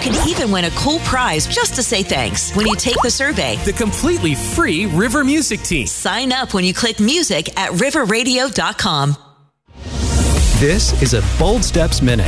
could even win a cool prize just to say thanks when you take the survey. The completely free River Music Team. Sign up when you click music at riverradio.com. This is a Bold Steps Minute.